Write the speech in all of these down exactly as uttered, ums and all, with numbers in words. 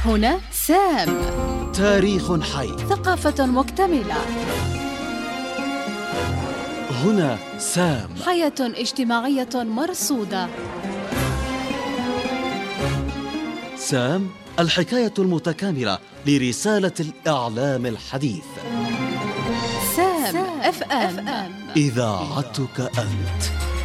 هنا سام. تاريخ حي، ثقافة مكتملة. هنا سام. حياة اجتماعية مرصودة. سام، الحكاية المتكاملة لرسالة الإعلام الحديث. سام اف ام، إذاعتك أنت.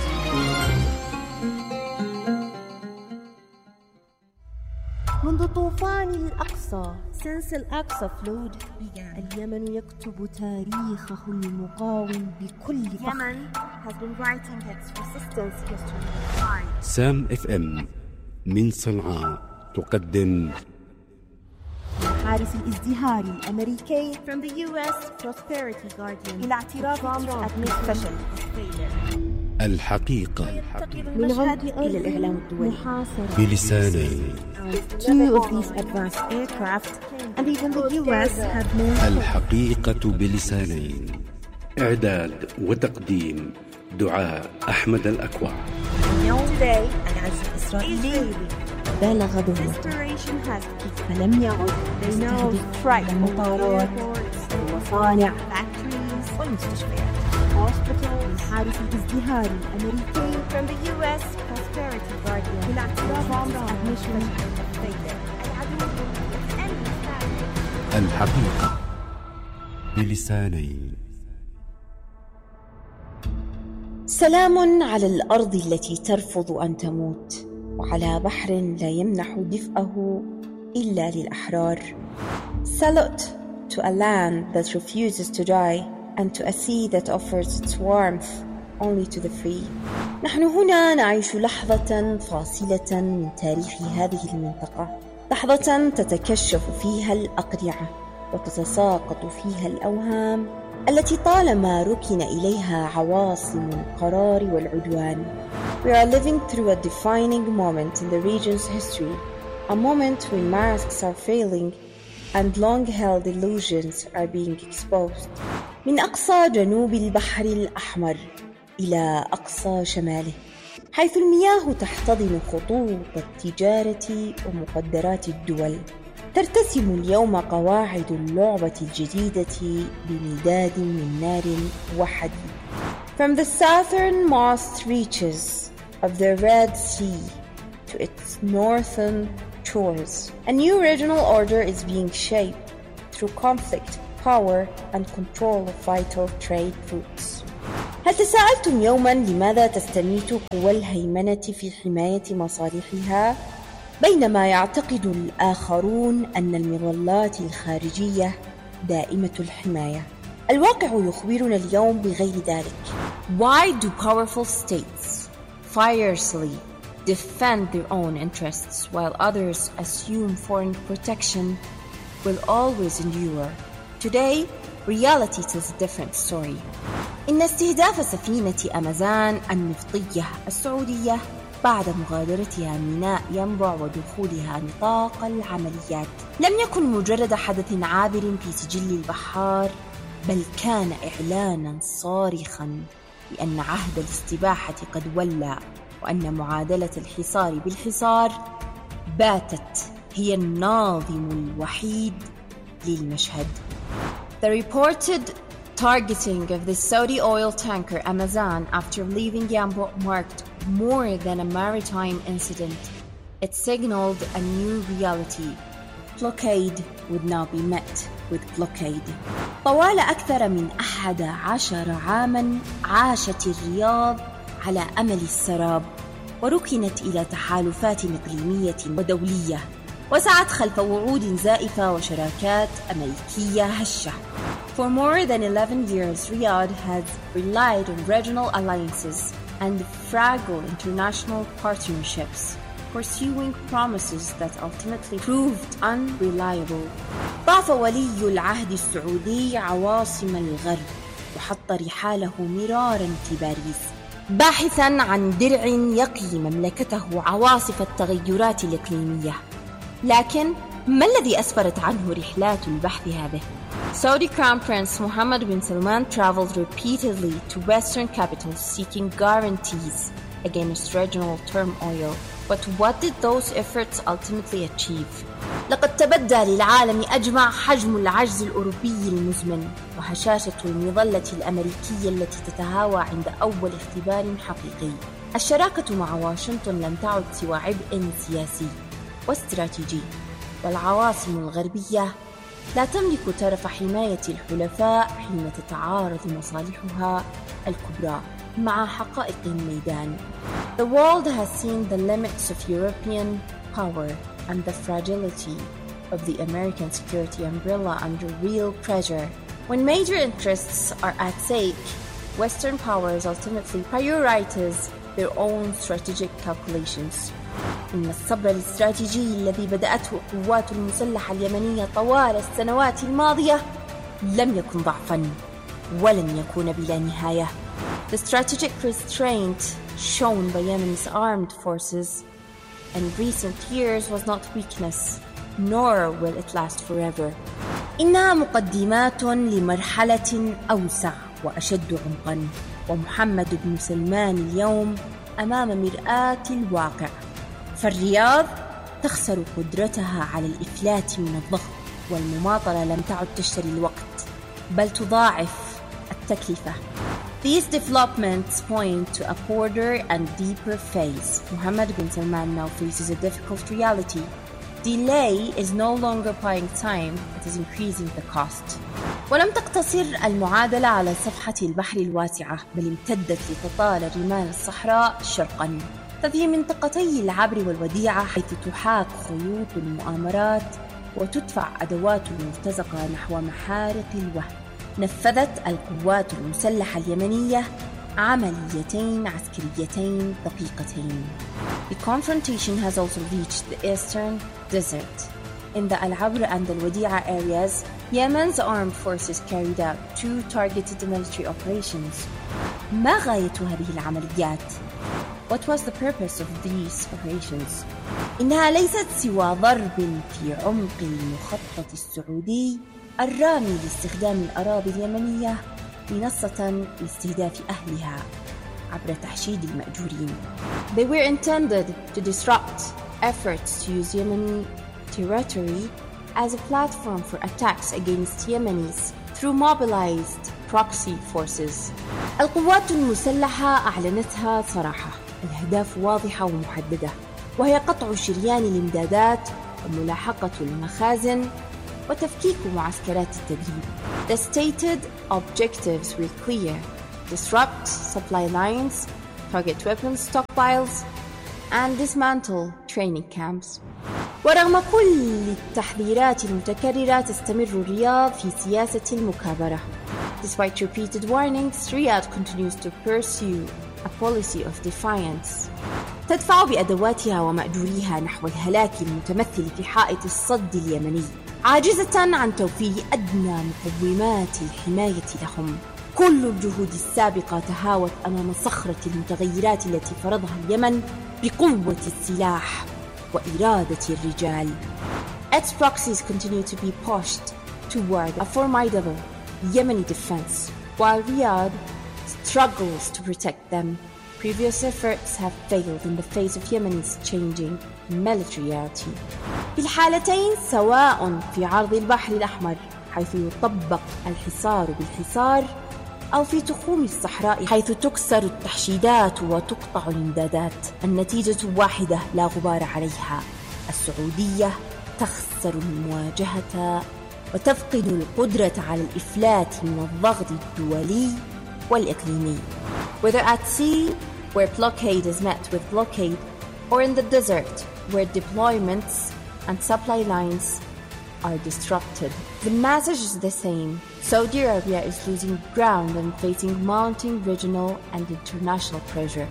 منذ طوفان الأقصى since الأقصى flowed اليمن يكتب تاريخه المقاوم بكل فخر. Yemen has been writing its resistance history. سام اف ام من صنعاء تقدم حارس الازدهار الأمريكي From the U S Prosperity Guardian إلى اعتراف ترامب فشل. الحقيقة من عمق إلى الإعلام الدولي بلسانين. Two of these advanced aircraft and even the U S have moved. الحقيقة بلسانين. إعداد وتقديم دعاء أحمد الأكوع. Today العزف الإسرائيلي بالغ ظهوره فلم يعد يستهدف المطارات والمصانع والمستشفيات. حارس الازدهار الأمريكي From the U S Prosperity Guardian إلى اعتراف admission. الحقيقة بلسانين. سلام على الأرض التي ترفض أن تموت، وعلى بحر لا يمنح دفئه إلا للأحرار. Salute to a land that refuses to die and to a sea that offers its warmth only to the free. نحن هنا نعيش لحظة فاصلة من تاريخ هذه المنطقة، لحظة تتكشف فيها الأقنعة وتتساقط فيها الأوهام التي طالما ركن إليها عواصم القرار والعدوان. We are living through a defining moment in the region's history, a moment when masks are failing and long-held illusions are being exposed. من أقصى جنوب البحر الأحمر إلى أقصى شماله، حيث المياه تحتضن خطوط التجارة ومقدرات الدول، ترتسم اليوم قواعد اللعبة الجديدة بمداد من نار وحديد. From the southernmost reaches of the Red Sea to its northern shores, a new regional order is being shaped through conflict, power, and control of vital trade routes. هل تساءلتم يوما لماذا تستميت قوى الهيمنة في حماية مصالحها، بينما يعتقد الآخرون أن المظلات الخارجية دائمة الحماية؟ الواقع يخبرنا اليوم بغير ذلك. Why do powerful states fiercely defend their own interests while others assume foreign protection will always endure? Today, reality tells a different story. إن استهداف سفينة أمازان النفطية السعودية بعد مغادرتها ميناء ينبع ودخولها نطاق العمليات لم يكن مجرد حدث عابر في سجل البحار، بل كان إعلانا صارخا بأن عهد الاستباحة قد ولى، وأن معادلة الحصار بالحصار باتت هي الناظم الوحيد للمشهد. The reported targeting of the Saudi oil tanker Amazon after leaving Yanbu marked more than a maritime incident. It signaled a new reality. Blockade would now be met with blockade. طوال أكثر من أحد عشر عاماً عاشت الرياض على أمل السراب، وركنت إلى تحالفات إقليمية ودولية، وسعت خلف وعود زائفة وشراكات أمريكية هشة. For more than eleven years, Riyadh has relied on regional alliances and fragile international partnerships, pursuing promises that ultimately proved unreliable. ضاف ولي العهد السعودي عواصم الغرب وحط رحاله مرارا في باريس، باحثا عن درع يقي مملكته عواصف التغيرات الإقليمية. لكن ما الذي أسفرت عنه رحلات البحث هذه؟ Saudi Crown Prince Mohammed bin Salman traveled repeatedly to Western capitals seeking guarantees against regional turmoil, But what did those efforts ultimately achieve? لقد تبدى للعالم أجمع حجم العجز الأوروبي المزمن وهشاشة المظلة الأمريكية التي تتهاوى عند أول اختبار حقيقي. الشراكة مع واشنطن لم تعد سوى عبء سياسي واستراتيجي، والعواصم الغربية لا تملك طرف حماية الحلفاء حين تتعارض مصالحها الكبرى مع حقائق الميدان. The world has seen the limits of European power and the fragility of the American security umbrella under real pressure. When major interests are at stake, Western powers ultimately prioritize their own strategic calculations. إن الصبر الاستراتيجي الذي بدأته القوات المسلحة اليمنية طوال السنوات الماضية لم يكن ضعفاً ولن يكون بلا نهاية. The strategic restraint shown by Yemen's armed forces in recent years was not weakness, nor will it last forever. إنها مقدمات لمرحلة أوسع وأشد عمقاً، ومحمد بن سلمان اليوم أمام مرآة الواقع. فالرياض تخسر قدرتها على الإفلات من الضغط، والمماطلة لم تعد تشتري الوقت بل تضاعف التكلفة. These developments point to a broader and deeper phase. Mohammed bin Salman now faces a difficult reality. Delay is no longer buying time, it is increasing the cost. ولم تقتصر المعادلة على صفحة البحر الواسعة، بل امتدت لتطال رمال الصحراء شرقاً، ففي منطقتي العبر والوديعة حيث تحاك خيوط المؤامرات وتدفع أدوات المرتزقة نحو محارق الوهم. نفذت القوات المسلحة اليمنية عمليتين عسكريتين دقيقتين. The confrontation has also reached the eastern desert. In the Al-Abr and Al-Wadi'a areas, Yemen's armed forces carried out two targeted military operations. ما غاية هذه العمليات؟ What was the purpose of these operations? إنها ليست سوى ضرب في عمق المخطط السعودي الرامي لاستخدام الأراضي اليمنية منصة لاستهداف أهلها عبر تحشيد المأجورين. They were intended to disrupt efforts to use Yemeni territory as a platform for attacks against Yemenis through mobilized proxy forces. القوات المسلحة أعلنتها صراحة، الأهداف واضحة ومحددة، وهي قطع شريان الإمدادات وملاحقة المخازن وتفكيك معسكرات التدريب. The stated objectives were clear: disrupt supply lines, target weapons stockpiles, and dismantle training camps. ورغم كل التحذيرات المتكررة تستمر الرياض في سياسة المكابرة. Despite repeated warnings, Riyadh continues to pursue a policy of defiance. تدفع بأدواتها ومأجوريها نحو الهلاك المتمثل في حائط الصد اليمني، عاجزة عن توفير أدنى مقومات الحماية لهم. كل الجهود السابقة تهاوت أمام صخرة المتغيرات التي فرضها اليمن بقوة السلاح وإرادة الرجال. Its proxies continue to be pushed toward a formidable Yemeni defense, while Riyadh struggles to protect them. Previous efforts have failed in the face of Yemen's changing military reality. في الحالتين سواء في عرض البحر الأحمر حيث يطبق الحصار بالحصار، أو في تخوم الصحراء حيث تكسر التحشيدات وتقطع الإمدادات، النتيجة واحدة لا غبار عليها: السعودية تخسر المواجهة وتفقد القدرة على الإفلات من الضغط الدولي والإقليمي. Whether at sea, where blockade is met with blockade, or in the desert, where deployments and supply lines are disrupted, the message is the same. Saudi Arabia is losing ground and facing mounting regional and international pressure.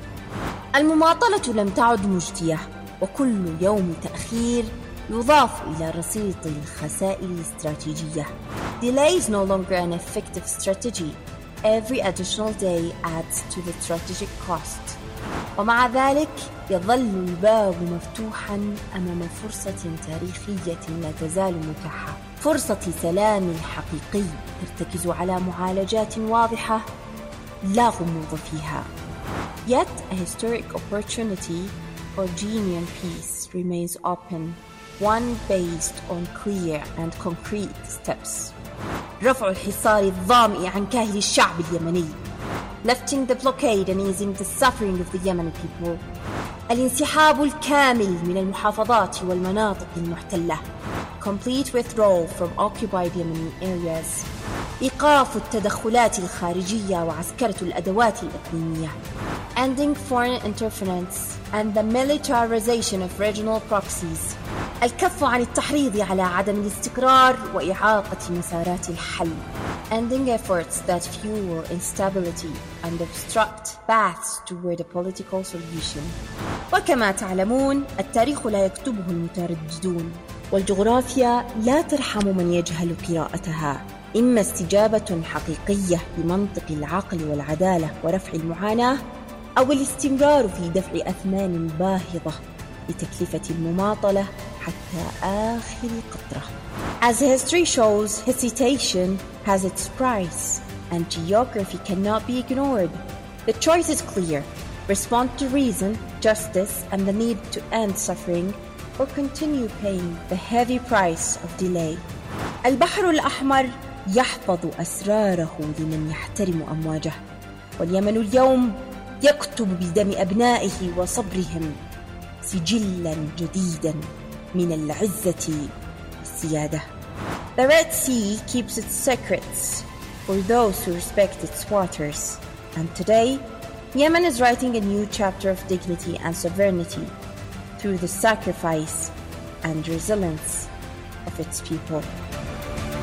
المماطلة لم تعد مجدية، وكل يوم تأخير يضاف إلى رصيد الخسائر الاستراتيجية. Delay is no longer an effective strategy. Every additional day adds to the strategic cost. ومع ذلك يظل الباب مفتوحا أمام فرصة تاريخية لا تزال متاحة، فرصة سلام حقيقي ترتكز على معالجات واضحة لا غموض فيها. Yet a historic opportunity or genuine peace remains open, one based on clear and concrete steps. رفع الحصار الظامئ عن كاهل الشعب اليمني. Lifting the blockade and easing the suffering of the Yemeni people. الانسحاب الكامل من المحافظات والمناطق المحتلة. Complete withdrawal from occupied Yemeni areas. إيقاف التدخلات الخارجية وعسكرة الأدوات الإقليمية. Ending foreign interference and the militarization of regional proxies. الكف عن التحريض على عدم الاستقرار وإعاقة مسارات الحل. Ending efforts that fuel instability and obstruct paths toward a political solution. وكما تعلمون التاريخ لا يكتبه المترددون، والجغرافيا لا ترحم من يجهل قراءتها. إما استجابة حقيقية لمنطق العقل والعدالة ورفع المعاناة، أو الاستمرار في دفع أثمان باهظة بتكلفة المماطلة حتى آخر قطرة. As history shows, hesitation has its price, and geography cannot be ignored. The choice is clear. Respond to reason, justice, and the need to end suffering, or continue paying the heavy price of delay. البحر الأحمر يحفظ أسراره لمن يحترم أمواجه، واليمن اليوم يكتب بدم أبنائه وصبرهم سجلاً جديداً من العزة والسيادة. The Red Sea keeps its secrets for those who respect its waters, and today Yemen is writing a new chapter of dignity and sovereignty through the sacrifice and resilience of its people.